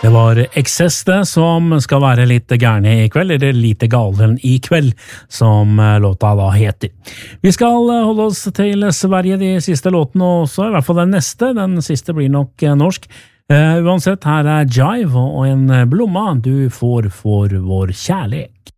Det var Excess det, som skal være litt gærne i kveld, eller lite galen i kveld, som låta da heter. Vi skal holde oss til Sverige de siste låtene også, i hvert fall den neste. Den siste blir nok norsk. Uansett, her er Jive og en blomma du får for vår kjærlighet.